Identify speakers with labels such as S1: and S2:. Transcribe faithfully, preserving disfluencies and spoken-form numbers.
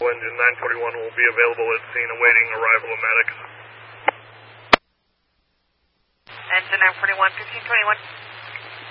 S1: Engine nine forty-one will be available at scene awaiting arrival of medics.
S2: Engine nine forty-one, fifteen twenty-one.